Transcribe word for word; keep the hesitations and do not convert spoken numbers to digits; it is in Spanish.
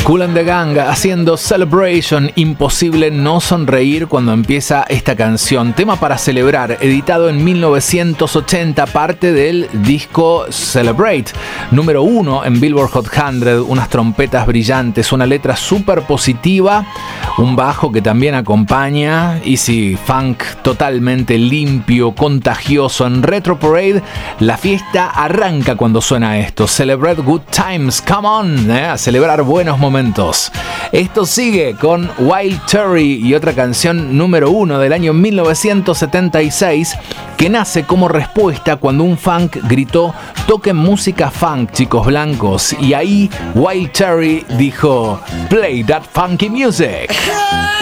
Kool and the Gang haciendo Celebration. Imposible no sonreír cuando empieza esta canción. Tema para celebrar, editado en mil novecientos ochenta, parte del disco Celebrate. Número uno en Billboard Hot cien, unas trompetas brillantes, una letra súper positiva, un bajo que también acompaña, y sí, funk totalmente limpio, contagioso. En Retro Parade, la fiesta arranca cuando suena esto. Celebrate good times, come on, eh, a celebrar buenos momentos. Esto sigue con Wild Cherry y otra canción número uno del año mil novecientos setenta y seis, que nace como respuesta cuando un funk gritó: toquen música funk, chicos blancos. Y ahí Wild Cherry dijo: play that funky music.